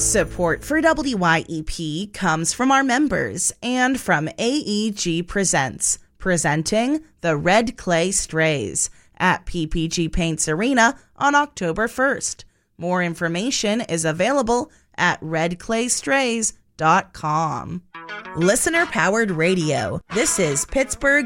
Support for WYEP comes from our members and from AEG Presents, presenting the Red Clay Strays at PPG Paints Arena on October 1st. More information is available at redclaystrays.com. Listener-powered radio. This is Pittsburgh